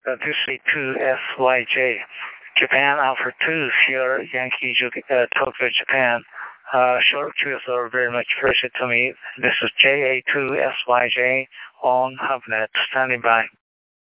This is 2SYJ. Japan Alpha 2, Sierra Yankee Tokyo, Japan. Short queues are very much appreciated to me. This is JA2SYJ on HubNet. Standing by.